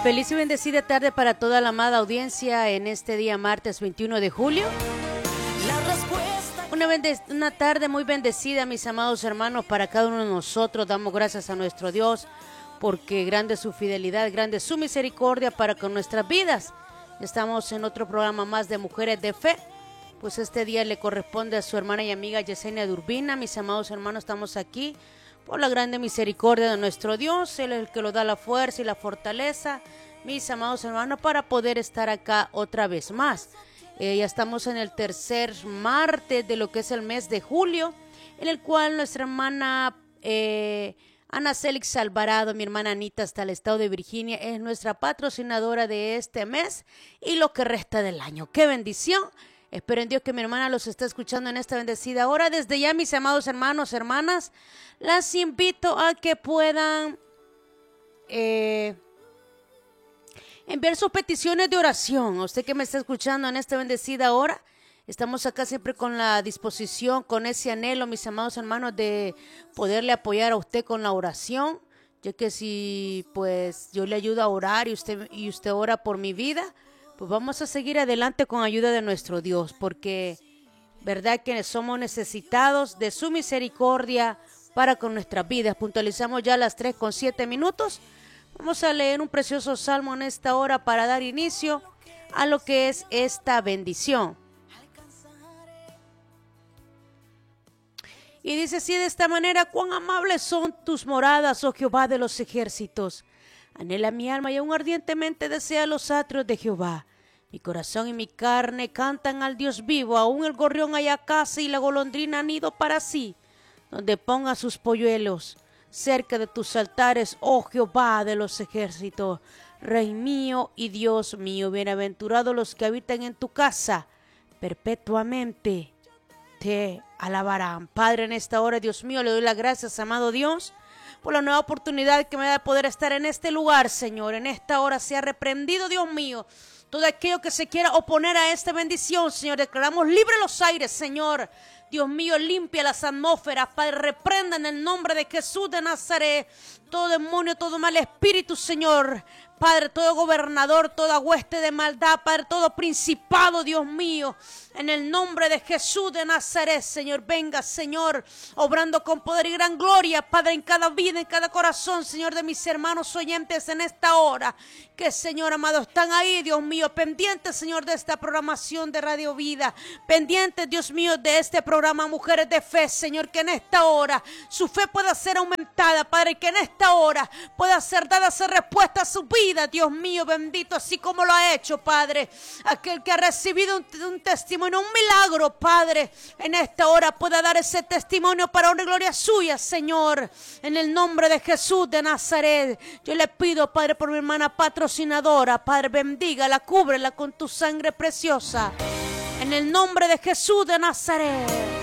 Feliz y bendecida tarde para toda la amada audiencia en este día martes 21 de julio. Una tarde muy bendecida, mis amados hermanos, para cada uno de nosotros. Damos gracias a nuestro Dios porque grande es su fidelidad, grande es su misericordia para con nuestras vidas. Estamos en otro programa más de Mujeres de Fe. Pues este día le corresponde a su hermana y amiga Yesenia Durbina. Mis amados hermanos, estamos aquí por la grande misericordia de nuestro Dios. Él es el que nos da la fuerza y la fortaleza, mis amados hermanos, para poder estar acá otra vez más. Ya estamos en el tercer martes de lo que es el mes de julio, en el cual nuestra hermana Ana Célix Alvarado, mi hermana Anita, hasta el estado de Virginia, es nuestra patrocinadora de este mes y lo que resta del año. ¡Qué bendición! Espero en Dios que mi hermana los está escuchando en esta bendecida hora. Desde ya, mis amados hermanos, hermanas, las invito a que puedan enviar sus peticiones de oración. A usted que me está escuchando en esta bendecida hora, estamos acá siempre con la disposición, con ese anhelo, mis amados hermanos, de poderle apoyar a usted con la oración, ya que si pues yo le ayudo a orar y usted ora por mi vida, pues vamos a seguir adelante con ayuda de nuestro Dios, porque verdad que somos necesitados de su misericordia para con nuestras vidas. Puntualizamos ya las 3:07. Vamos a leer un precioso salmo en esta hora para dar inicio a lo que es esta bendición. Y dice así de esta manera: cuán amables son tus moradas, oh Jehová de los ejércitos. Anhela mi alma y aún ardientemente desea los atrios de Jehová. Mi corazón y mi carne cantan al Dios vivo. Aún el gorrión halla casa y la golondrina nido para sí, donde ponga sus polluelos. Cerca de tus altares, oh Jehová de los ejércitos, Rey mío y Dios mío. Bienaventurados los que habitan en tu casa, perpetuamente te alabarán. Padre, en esta hora, Dios mío, le doy las gracias, amado Dios, por la nueva oportunidad que me da de poder estar en este lugar, Señor. En esta hora sea reprendido, Dios mío, todo aquello que se quiera oponer a esta bendición, Señor. Declaramos libre los aires, Señor. Dios mío, limpia las atmósferas, Padre. Reprenda en el nombre de Jesús de Nazaret todo demonio, todo mal espíritu, Señor. Padre, todo gobernador, toda hueste de maldad, Padre, todo principado, Dios mío, en el nombre de Jesús de Nazaret, Señor. Venga, Señor, obrando con poder y gran gloria, Padre, en cada vida, en cada corazón, Señor, de mis hermanos oyentes en esta hora, que, Señor amado, están ahí, Dios mío, pendientes, Señor, de esta programación de Radio Vida, pendientes, Dios mío, de este programa Mujeres de Fe, Señor, que en esta hora su fe pueda ser aumentada, Padre, que en esta hora pueda ser dada esa respuesta a su vida, Dios mío, bendito, así como lo ha hecho, Padre. Aquel que ha recibido un testimonio, un milagro, Padre, en esta hora pueda dar ese testimonio para honra y gloria suya, Señor. En el nombre de Jesús de Nazaret, yo le pido, Padre, por mi hermana patrocinadora, Padre, bendígala, cúbrela con tu sangre preciosa. En el nombre de Jesús de Nazaret.